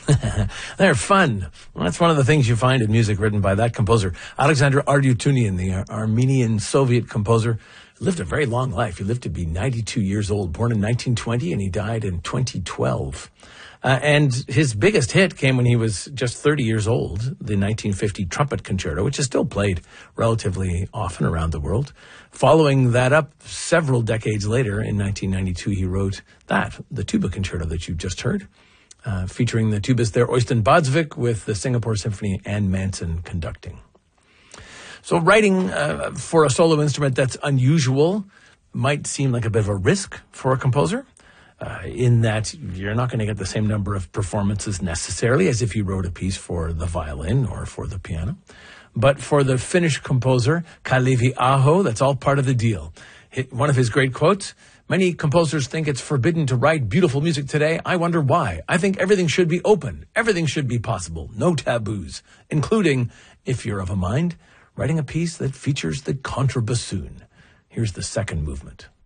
They're fun. Well, that's one of the things you find in music written by that composer. Alexander Ardyutyunian, the Armenian Soviet composer, lived a very long life. He lived to be 92 years old, born in 1920, and he died in 2012. And his biggest hit came when he was just 30 years old, the 1950 Trumpet Concerto, which is still played relatively often around the world. Following that up, several decades later, in 1992, he wrote the Tuba Concerto that you just heard, featuring the tubist there, Øystein Badsvik, with the Singapore Symphony and Manson conducting. So writing for a solo instrument that's unusual might seem like a bit of a risk for a composer, in that you're not going to get the same number of performances necessarily as if you wrote a piece for the violin or for the piano. But for the Finnish composer, Kalevi Aho, that's all part of the deal. One of his great quotes, "Many composers think it's forbidden to write beautiful music today. I wonder why. I think everything should be open. Everything should be possible. No taboos, including, if you're of a mind, writing a piece that features the contrabassoon." Here's the second movement.